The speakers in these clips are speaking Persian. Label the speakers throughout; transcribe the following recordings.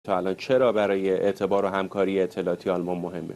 Speaker 1: تا الان چرا برای اعتبار و همکاری اطلاعاتی آلمان مهمه؟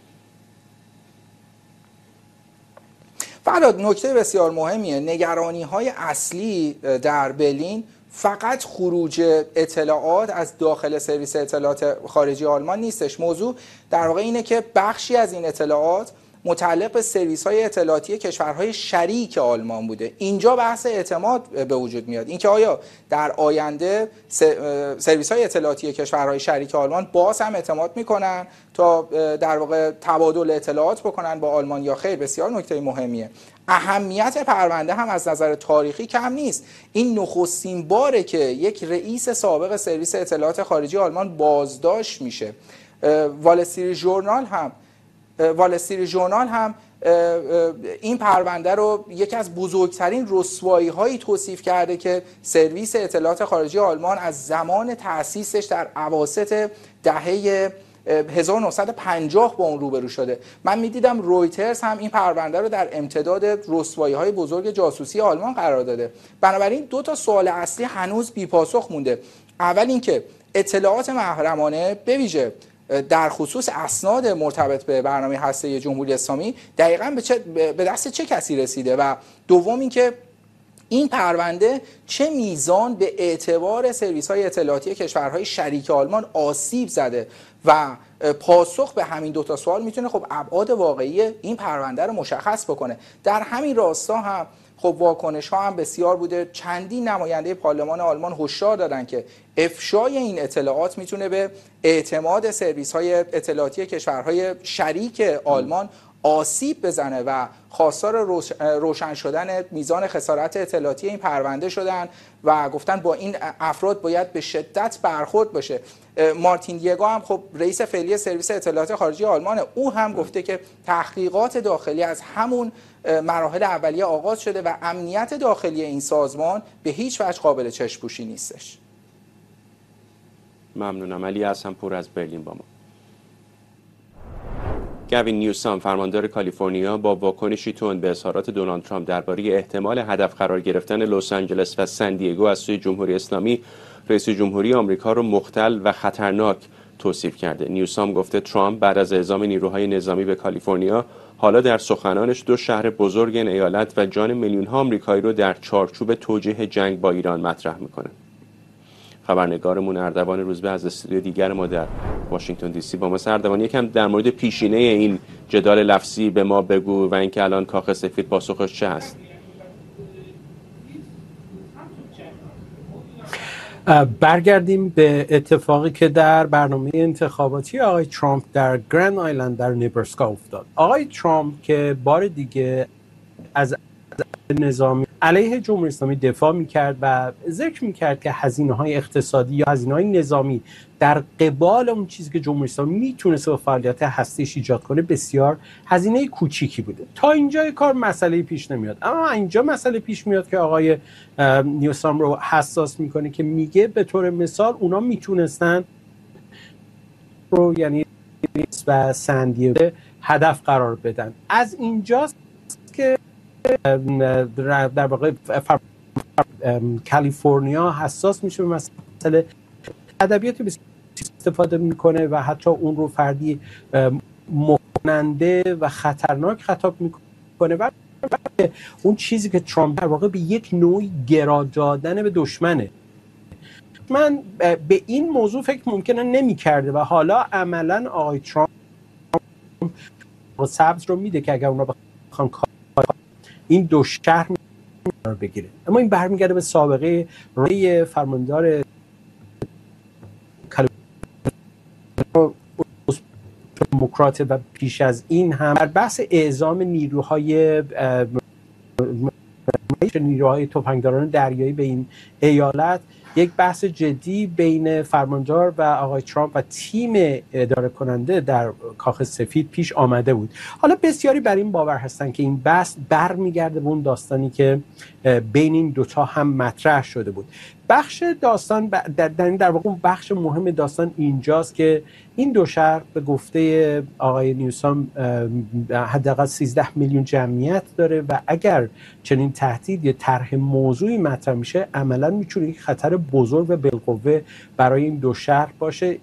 Speaker 2: فرهاد، نکته بسیار مهمیه. نگرانی‌های اصلی در برلین فقط خروج اطلاعات از داخل سرویس اطلاعات خارجی آلمان نیستش. موضوع در واقع اینه که بخشی از این اطلاعات متعلق به سرویس‌های اطلاعاتی کشورهای شریک آلمان بوده. اینجا بحث اعتماد به وجود میاد. اینکه آیا در آینده سرویس‌های اطلاعاتی کشورهای شریک آلمان باز هم اعتماد میکنن تا در واقع تبادل اطلاعات بکنن با آلمان یا خیر، بسیار نکته مهمیه. اهمیت پرونده هم از نظر تاریخی کم نیست. این نخستین باره که یک رئیس سابق سرویس اطلاعات خارجی آلمان بازداشت میشه. وال استریت ژورنال هم این پرونده رو یکی از بزرگترین رسوایی‌هایی توصیف کرده که سرویس اطلاعات خارجی آلمان از زمان تأسیسش در اواسط دهه 1950 با اون روبرو شده. من میدیدم رویترز هم این پرونده رو در امتداد رسوایی‌های بزرگ جاسوسی آلمان قرار داده. بنابراین دو تا سوال اصلی هنوز بی‌پاسخ مونده. اول اینکه اطلاعات محرمانه به ویژه در خصوص اسناد مرتبط به برنامه هسته جمهوری اسلامی دقیقاً به دست چه کسی رسیده، و دوم اینکه این پرونده چه میزان به اعتبار سرویس‌های اطلاعاتی کشورهای شریک آلمان آسیب زده و پاسخ به همین دو تا سوال میتونه خب ابعاد واقعی این پرونده رو مشخص بکنه. در همین راستا هم خب واکنش‌ها هم بسیار بوده. چندین نماینده پارلمان آلمان هشدار دادن که افشای این اطلاعات میتونه به اعتماد سرویس‌های اطلاعاتی کشورهای شریک آلمان آسیب بزنه و خواستار روشن شدن میزان خسارت اطلاعاتی این پرونده شدن و گفتن با این افراد باید به شدت برخورد بشه. مارتین دیگو هم خب رئیس فعلی سرویس اطلاعات خارجی آلمانه، او هم گفته که تحقیقات داخلی از همون مراحل اولیه آغاز شده و امنیت داخلی این سازمان به هیچ وجه قابل چشم‌پوشی نیستش.
Speaker 1: ممنونم. علی حسن‌پور از برلین با ما. گوین نیوسام فرماندار کالیفرنیا با واکنشی تند به اظهارات دونالد ترامپ درباره احتمال هدف قرار گرفتن لس آنجلس و سن دیگو از سوی جمهوری اسلامی رئیس جمهوری آمریکا را مختل و خطرناک توصیف کرده. نیوسام گفته ترامپ بعد از اعزام نیروهای نظامی به کالیفرنیا حالا در سخنانش دو شهر بزرگ این ایالت و جان میلیون‌ها آمریکایی رو در چارچوب توجیه جنگ با ایران مطرح میکنه. خبرنگارمون اردوان روزبه از استودیو دیگر ما در واشنگتن دی سی با ما. اردوان، یکم در مورد پیشینه این جدال لفظی به ما بگو و اینکه الان کاخ سفید پاسخش چه هست؟
Speaker 3: برگردیم به اتفاقی که در برنامه انتخاباتی آقای ترامپ در گرند آیلند در نبراسکا افتاد. آقای ترامپ که بار دیگه از نظامی علیه جمهوری اسلامی دفاع میکرد و ذکر میکرد که هزینه‌های اقتصادی یا هزینه‌های نظامی در قبال اون چیزی که جمهوری اسلامی میتونست با فعالیت هسته‌ایش ایجاد کنه بسیار هزینه کوچیکی بوده. تا اینجای کار مسئله پیش نمیاد، اما اینجا مسئله پیش میاد که آقای نیوسام رو حساس میکنه که میگه به طور مثال اونا میتونستن رو یعنی و سن دیگو هدف قرار بدن. از اینجاست که در واقع کالیفرنیا حساس میشه به مسئله ادبیاتی استفاده میکنه و حتی اون رو فردی مکننده و خطرناک خطاب میکنه و اون چیزی که ترامپ در واقع به یک نوعی گرا دادن به دشمنه. من به این موضوع فکر ممکنه نمی‌کرده و حالا عملاً آقای ترامپ سبز رو میده که اگر اونا بخوان این دو شهر قرار بگیره. اما این برمیگرده به سابقه رئیس فرماندار دموکرات و پیش از این هم در بحث اعزام نیروهای تفنگداران دریایی به این ایالت یک بحث جدی بین فرماندار و آقای ترامپ و تیم اداره کننده در کاخ سفید پیش آمده بود. حالا بسیاری بر این باور هستن که این بحث برمیگرده به اون داستانی که بین این دوتا هم مطرح شده بود. بخش داستان در واقع بخش مهم داستان اینجاست که این دو شهر به گفته آقای نیوسام حداقل 13 میلیون جمعیت داره و اگر چنین تهدید یا طرح موضوعی مطرح میشه عملا میتونه یک خطر بزرگ و بالقوه برای این دو شهر باشه.